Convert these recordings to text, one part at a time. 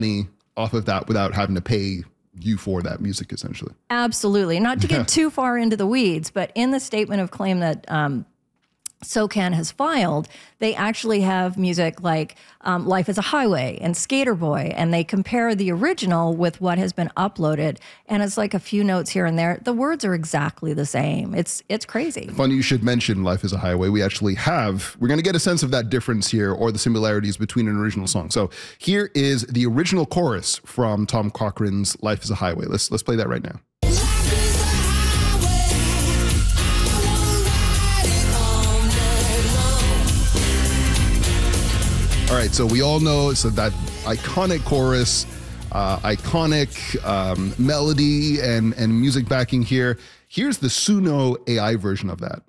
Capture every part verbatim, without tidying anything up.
money off of that without having to pay you for that music, essentially. Absolutely. Not to get too far into the weeds, but in the statement of claim that um, SOCAN has filed, they actually have music like um, Life is a Highway and Skater Boy, and they compare the original with what has been uploaded, and it's like a few notes here and there. The words are exactly the same. It's it's crazy. Funny you should mention Life is a Highway. We actually have, we're going to get a sense of that difference here, or the similarities between an original song. So here is the original chorus from Tom Cochrane's Life is a Highway. Let's, let's play that right now. All right, so we all know so that iconic chorus, uh, iconic um, melody and, and music backing here. Here's the Suno A I version of that.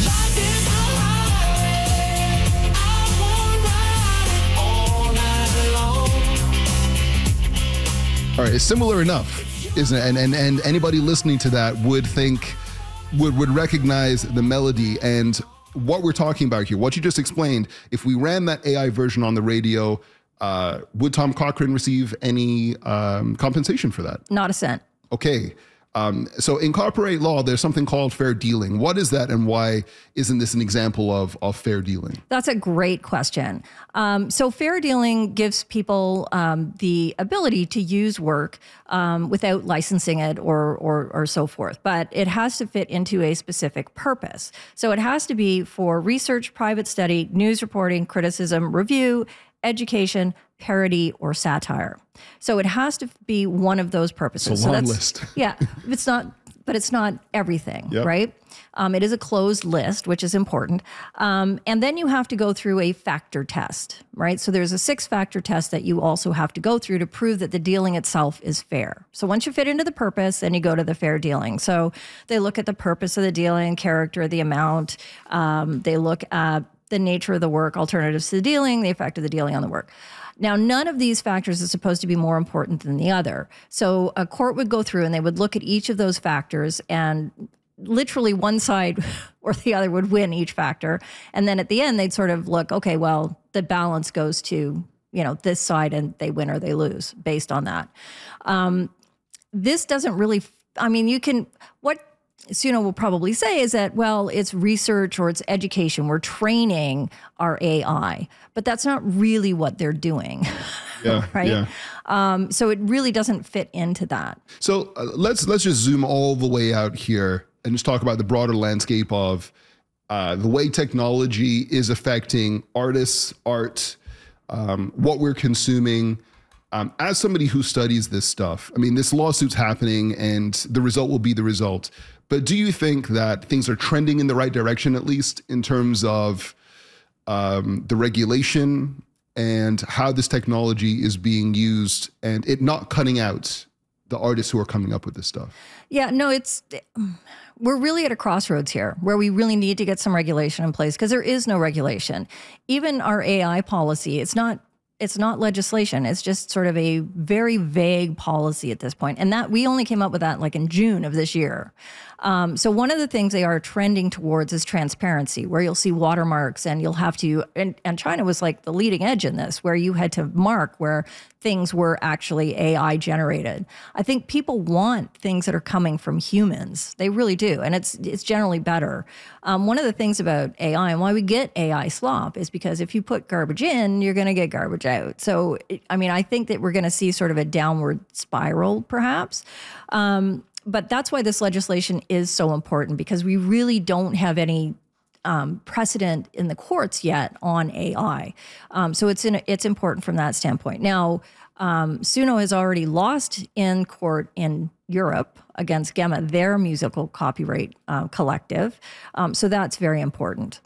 All right, it's similar enough, isn't it? And, and, and anybody listening to that would think, would, would recognize the melody and what we're talking about here, what you just explained. If we ran that A I version on the radio, uh, would Tom Cochrane receive any um, compensation for that? Not a cent. Okay. Um, so in copyright law, there's something called fair dealing. What is that, and why isn't this an example of, of fair dealing? That's a great question. Um, so fair dealing gives people um, the ability to use work um, without licensing it or, or or so forth, but it has to fit into a specific purpose. So it has to be for research, private study, news reporting, criticism, review, education, parody, or satire. So it has to be one of those purposes. It's a long so that's, list. yeah, it's not, but it's not everything, Yep. right? Um, it is a closed list, which is important. Um, and then you have to go through a factor test, right? So there's a six-factor test that you also have to go through to prove that the dealing itself is fair. So once you fit into the purpose, then you go to the fair dealing. So they look at the purpose of the dealing, character, the amount. Um, they look at the nature of the work, alternatives to the dealing, the effect of the dealing on the work. Now, none of these factors is supposed to be more important than the other. So a court would go through and they would look at each of those factors, and literally one side or the other would win each factor. And then at the end, they'd sort of look, okay, well, the balance goes to, you know, this side, and they win or they lose based on that. Um, this doesn't really, I mean, you can, what Suno will probably say is that, well, it's research or it's education. We're training our A I, but that's not really what they're doing, Yeah, right? yeah. Um, so it really doesn't fit into that. So uh, let's let's just zoom all the way out here and just talk about the broader landscape of uh, the way technology is affecting artists, art, um, what we're consuming. Um, as somebody who studies this stuff, I mean, this lawsuit's happening and the result will be the result. But do you think that things are trending in the right direction, at least in terms of um, the regulation and how this technology is being used, and it not cutting out the artists who are coming up with this stuff? Yeah, no, it's, we're really at a crossroads here where we really need to get some regulation in place, because there is no regulation. Even our A I policy, it's not It's not legislation. It's just sort of a very vague policy at this point. And that we only came up with that like in June of this year. Um, so one of the things they are trending towards is transparency, where you'll see watermarks and you'll have to, and, and China was like the leading edge in this, where you had to mark where things were actually A I generated. I think people want things that are coming from humans. They really do. And it's it's generally better. Um, one of the things about A I and why we get A I slop is because if you put garbage in, you're going to get garbage out. So, I mean, I think that we're going to see sort of a downward spiral, perhaps. Um, but that's why this legislation is so important, because we really don't have any Um, precedent in the courts yet on A I. Um, so it's in, it's important from that standpoint. Now, um, Suno has already lost in court in Europe against Gemma, their musical copyright uh, collective. Um, so that's very important.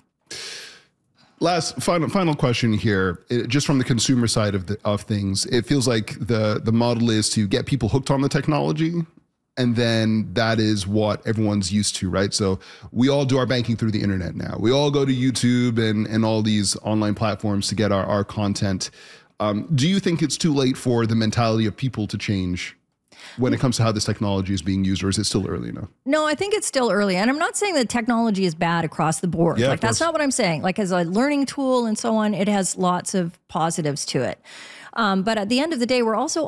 Last final final question here, it, just from the consumer side of the, of things. It feels like the the model is to get people hooked on the technology, and then that is what everyone's used to, right? So we all do our banking through the internet now. We all go to YouTube and, and all these online platforms to get our, our content. Um, do you think it's too late for the mentality of people to change when it comes to how this technology is being used, or is it still early enough? No, I think it's still early. And I'm not saying that technology is bad across the board. Yeah, like, that's not what I'm saying. Like, as a learning tool and so on, it has lots of positives to it. Um, but at the end of the day, we're also